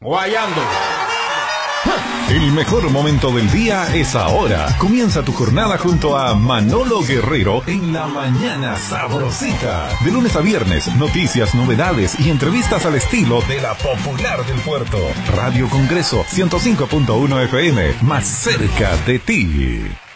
Guayando. El mejor momento del día es ahora. Comienza tu jornada junto a Manolo Guerrero en La Mañana Sabrosita. De lunes a viernes, noticias, novedades y entrevistas al estilo de la popular del puerto. Radio Congreso 105.1 FM, más cerca de ti.